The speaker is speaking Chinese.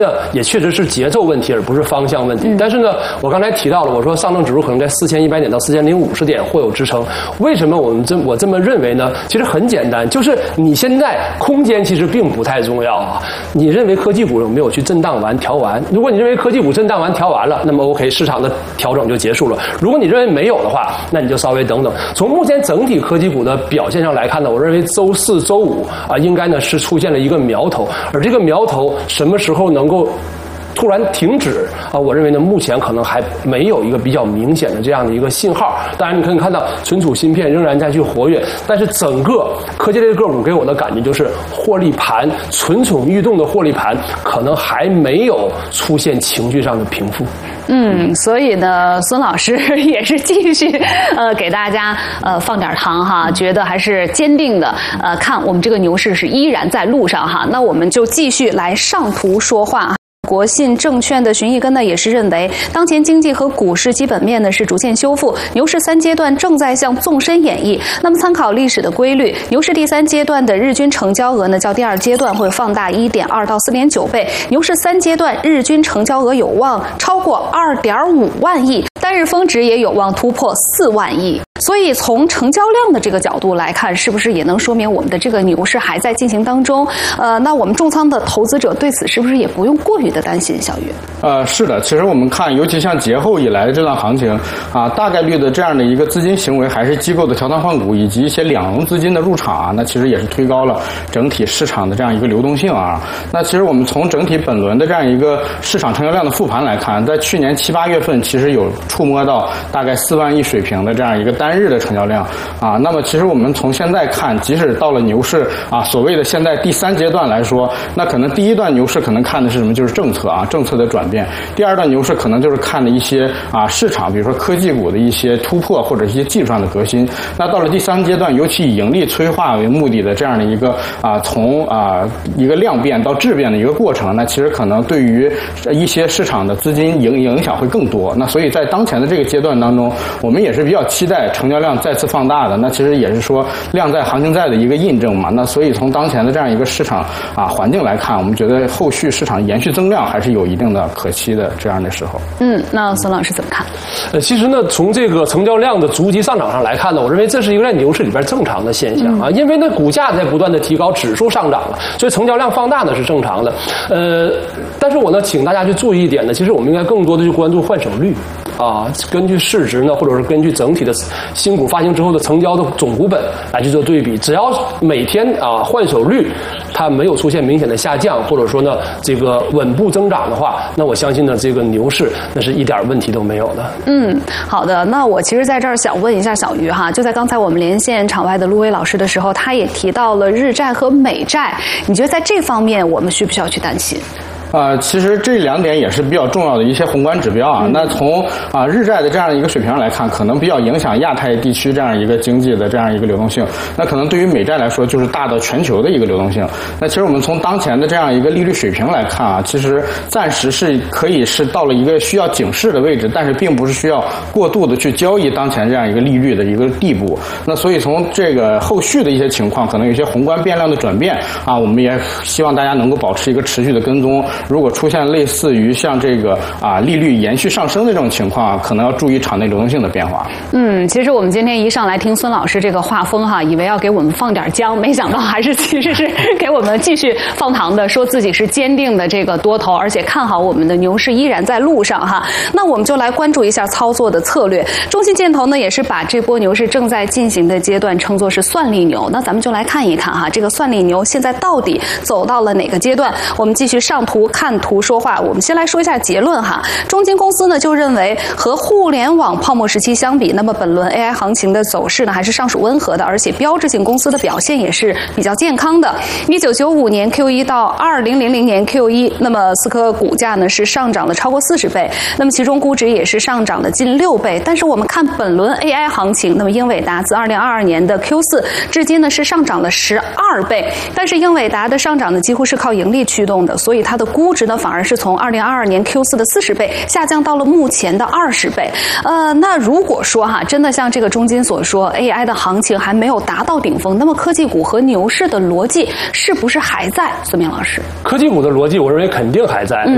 也确实是节奏问题，而不是方向问题。但是呢，我刚才提到了，我说上证指数可能在4100点到4050点或有支撑。为什么我这么认为呢？其实很简单，就是你现在空间其实并不太重要啊。你认为科技股有没有去震荡完调完？如果你认为科技股震荡完调完了，那么 OK， 市场的调整就结束了。如果你认为没有的话，那你就稍微等等。从目前整体科技股的表现上来看呢，我认为周四周五啊，应该呢是出现了一个苗头，而这个苗头什么时候能够突然停止啊？我认为呢，目前可能还没有一个比较明显的这样的一个信号。当然，你可以看到存储芯片仍然在去活跃，但是整个科技类个股给我的感觉就是获利盘蠢蠢欲动的获利盘，可能还没有出现情绪上的平复。 所以呢，孙老师也是继续给大家放点糖哈，觉得还是坚定的看我们这个牛市是依然在路上哈。那我们就继续来上图说话。国信证券的荀义根呢也是认为，当前经济和股市基本面呢是逐渐修复，牛市3阶段正在向纵深演绎。那么参考历史的规律，牛市第3阶段的日均成交额呢较第2阶段会放大 1.2 到 4.9 倍，牛市3阶段日均成交额有望超过2.5万亿，单日峰值也有望突破4万亿。所以从成交量的这个角度来看，是不是也能说明我们的这个牛市还在进行当中？那我们重仓的投资者对此是不是也不用过于的担心？小雨， 是的，其实我们看，尤其像节后以来的这段行情啊，大概率的这样的一个资金行为，还是机构的调仓换股以及一些两融资金的入场啊，那其实也是推高了整体市场的这样一个流动性啊。那其实我们从整体本轮的这样一个市场成交量的复盘来看，在去年7、8月份其实有触摸到大概4万亿水平的这样一个单日的成交量啊。那么其实我们从现在看，即使到了牛市啊，所谓的现在第3阶段来说，那可能第一段牛市可能看的是什么？就是政策啊，政策的转变。第二段牛市可能就是看的一些市场，比如说科技股的一些突破或者一些技术上的革新。那到了第3阶段，尤其以盈利催化为目的的这样的一个从一个量变到质变的一个过程，那其实可能对于一些市场的资金影响会更多。那所以在当前的这个阶段当中，我们也是比较期待成交量再次放大的。那其实也是说量在行情在的一个印证嘛。那所以从当前的这样一个市场环境来看，我们觉得后续市场延续增量还是有一定的可期的这样的时候。 那孙老师怎么看？ 其实呢，从这个成交量的逐级上涨上来看呢，我认为这是一个在牛市里边正常的现象啊，因为呢股价在不断的提高，指数上涨了，所以成交量放大呢是正常的。但是我呢请大家去注意一点呢，其实我们应该更多的去关注换手率啊，根据市值呢，或者是根据整体的新股发行之后的成交的总股本来去做对比。只要每天换手率它没有出现明显的下降，或者说呢这个稳步增长的话，那我相信呢这个牛市那是一点问题都没有的。 好的。那我其实在这儿想问一下小鱼哈，就在刚才我们连线场外的陆威老师的时候，他也提到了日债和美债，你觉得在这方面我们需不需要去担心？ 其实这2点也是比较重要的一些宏观指标啊。那从日债的这样一个水平上来看，可能比较影响亚太地区这样一个经济的这样一个流动性。那可能对于美债来说，就是大到全球的一个流动性。那其实我们从当前的这样一个利率水平来看啊，其实暂时是可以是到了一个需要警示的位置，但是并不是需要过度的去交易当前这样一个利率的一个地步。那所以从这个后续的一些情况，可能有些宏观变量的转变啊，我们也希望大家能够保持一个持续的跟踪。如果出现类似于像这个利率延续上升的这种情况，可能要注意场内流动性的变化。 其实我们今天一上来听孙老师这个画风哈，以为要给我们放点姜，没想到还是其实是给我们继续放糖的，说自己是坚定的这个多头，而且看好我们的牛市依然在路上哈。那我们就来关注一下操作的策略。中信建投呢也是把这波牛市正在进行的阶段称作是算力牛。那咱们就来看一看哈，这个算力牛现在到底走到了哪个阶段？我们继续上图看图说话。我们先来说一下结论哈。中金公司呢就认为，和互联网泡沫时期相比，那么本轮 AI 行情的走势呢还是尚属温和的，而且标志性公司的表现也是比较健康的。1995年 Q1 到2000年 Q1， 那么思科股价呢是上涨了超过40倍，那么其中估值也是上涨了近6倍。但是我们看本轮 AI 行情，那么英伟达自2022年的 Q4 至今呢是上涨了12倍，但是英伟达的上涨呢几乎是靠盈利驱动的，所以它的估值呢反而是从2022年 Q4 的40倍下降到了目前的20倍。那如果说哈，真的像这个中金所说 AI 的行情还没有达到顶峰，那么科技股和牛市的逻辑是不是还在？孙明老师， 科技股的逻辑我认为肯定还在，